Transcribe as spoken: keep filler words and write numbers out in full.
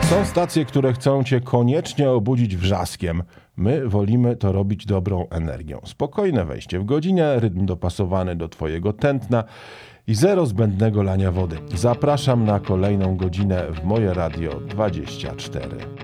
Są stacje, które chcą cię koniecznie obudzić wrzaskiem. My wolimy to robić dobrą energią. Spokojne wejście w godzinę, rytm dopasowany do twojego tętna i zero zbędnego lania wody. Zapraszam na kolejną godzinę w Moje Radio dwadzieścia cztery.